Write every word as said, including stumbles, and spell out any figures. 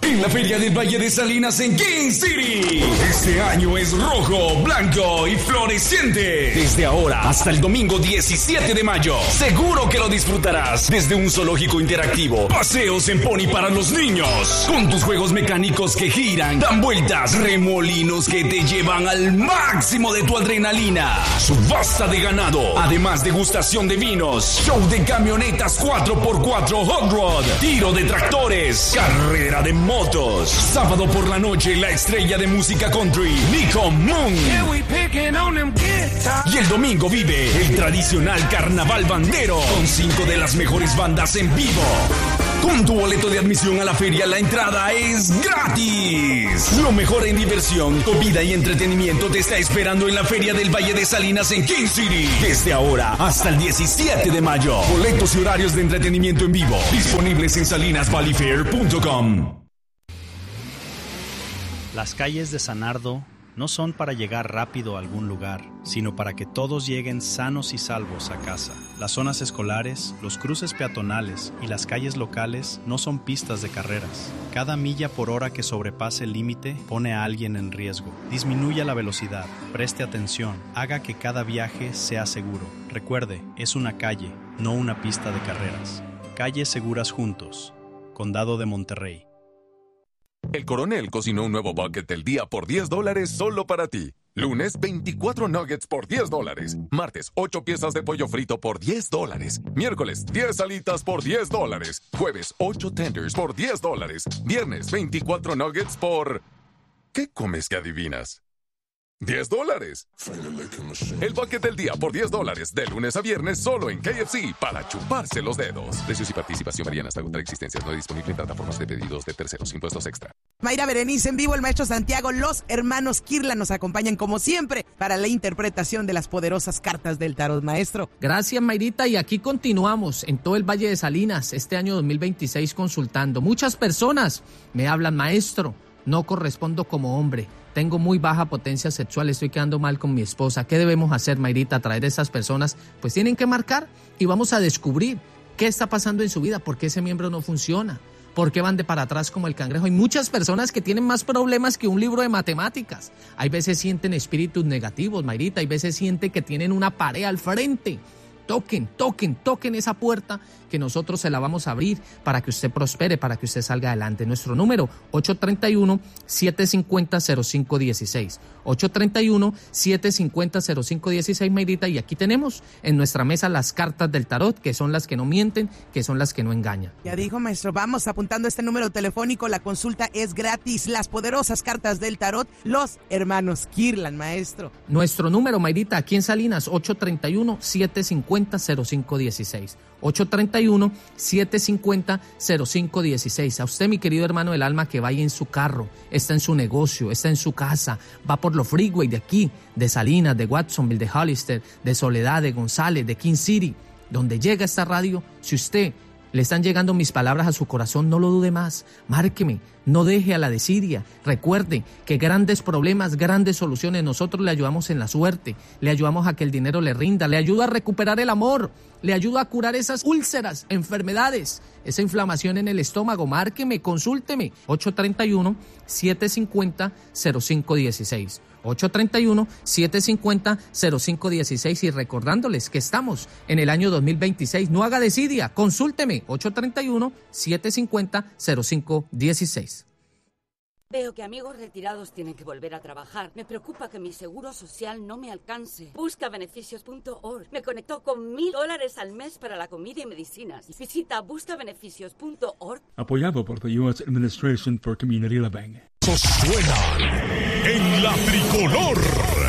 en la Feria del Valle de Salinas en King City. Este año es rojo, blanco y floreciente. Desde ahora hasta el domingo diecisiete de mayo. Seguro que lo disfrutarás. Desde un zoológico interactivo, paseos en pony para los niños, con tus juegos mecánicos que giran, dan vueltas, remolinos que te llevan al máximo de tu adrenalina, subasta de ganado, además degustación de vinos, show de camionetas cuatro por cuatro Hot Rod, tiro de tractores, carrera de motos. Sábado por la noche, la estrella de música country, Nico Moon. Y el domingo vive el tradicional carnaval bandero, con cinco de las mejores bandas en vivo. Con tu boleto de admisión a la feria, la entrada es gratis. Lo mejor en diversión, comida y entretenimiento te está esperando en la Feria del Valle de Salinas en King City. Desde ahora hasta el diecisiete de mayo. Boletos y horarios de entretenimiento en vivo disponibles en salinas valley fair punto com. Las calles de Sanardo no son para llegar rápido a algún lugar, sino para que todos lleguen sanos y salvos a casa. Las zonas escolares, los cruces peatonales y las calles locales no son pistas de carreras. Cada milla por hora que sobrepase el límite pone a alguien en riesgo. Disminuya la velocidad, preste atención, haga que cada viaje sea seguro. Recuerde, es una calle, no una pista de carreras. Calles seguras juntos. Condado de Monterrey. El Coronel cocinó un nuevo bucket del día por diez dólares solo para ti. Lunes, veinticuatro nuggets por diez dólares. Martes, ocho piezas de pollo frito por diez dólares. Miércoles, diez alitas por diez dólares. Jueves, ocho tenders por diez dólares. Viernes, veinticuatro nuggets por... ¿Qué comes que adivinas? diez dólares. El bucket del día por diez dólares, de lunes a viernes, solo en K F C, para chuparse los dedos. Precios y participación varían hasta contra existencias. No disponible en plataformas de pedidos de terceros. Impuestos extra. Mayra Berenice en vivo, el maestro Santiago, los hermanos Kirlan nos acompañan como siempre para la interpretación de las poderosas cartas del tarot, maestro. Gracias, Mayrita, y aquí continuamos en todo el Valle de Salinas este año dos mil veintiséis consultando. Muchas personas me hablan, maestro, no correspondo como hombre. Tengo muy baja potencia sexual, estoy quedando mal con mi esposa. ¿Qué debemos hacer, Mayrita? Atraer a esas personas, pues tienen que marcar y vamos a descubrir qué está pasando en su vida, por qué ese miembro no funciona, por qué van de para atrás como el cangrejo. Hay muchas personas que tienen más problemas que un libro de matemáticas. Hay veces sienten espíritus negativos, Mayrita, hay veces sienten que tienen una pared al frente. Toquen, toquen, toquen esa puerta que nosotros se la vamos a abrir para que usted prospere, para que usted salga adelante. Nuestro número, ocho tres uno, siete cinco cero, cero cinco uno seis. ocho tres uno, siete cinco cero, cero cinco uno seis, Mayrita. Y aquí tenemos en nuestra mesa las cartas del tarot, que son las que no mienten, que son las que no engañan. Ya dijo, maestro, vamos apuntando este número telefónico. La consulta es gratis. Las poderosas cartas del tarot, los hermanos Kirlan, maestro. Nuestro número, Mayrita, aquí en Salinas, ocho tres uno, siete cinco cero, cero cinco uno seis. ocho tres uno, siete cinco cero, cero cinco uno seis. A usted, mi querido hermano del alma, que vaya en su carro, está en su negocio, está en su casa, va por los freeway de aquí, de Salinas, de Watsonville, de Hollister, de Soledad, de González, de King City, donde llega esta radio. Si usted le están llegando mis palabras a su corazón, no lo dude más, márqueme, no deje a la desidia. Recuerde que grandes problemas, grandes soluciones, nosotros le ayudamos en la suerte, le ayudamos a que el dinero le rinda, le ayuda a recuperar el amor, le ayuda a curar esas úlceras, enfermedades, esa inflamación en el estómago. Márqueme, consúlteme, ocho tres uno, siete cinco cero, cero cinco uno seis. ocho tres uno, siete cinco cero, cero cinco uno seis. Y recordándoles que estamos en el año dos mil veintiséis. No haga desidia, consúlteme, ocho tres uno, siete cinco cero, cero cinco uno seis. Veo que amigos retirados tienen que volver a trabajar. Me preocupa que mi seguro social no me alcance. Busca beneficios punto org. Me conectó con mil dólares al mes para la comida y medicinas. Visita busca beneficios punto org. Apoyado por the U S Administration for Community Living. Suenan en la tricolor.